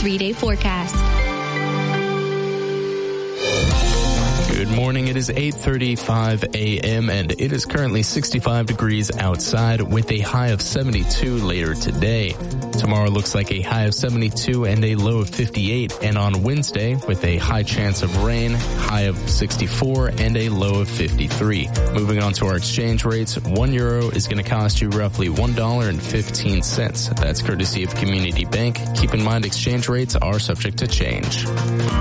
3-day forecast. Good morning. It is 8:35 a.m. and it is currently 65 degrees outside with a high of 72 later today. Tomorrow looks like a high of 72 and a low of 58, and on Wednesday with a high chance of rain, high of 64 and a low of 53. Moving on to our exchange rates, €1 is going to cost you roughly $1.15. That's courtesy of Community Bank. Keep in mind exchange rates are subject to change.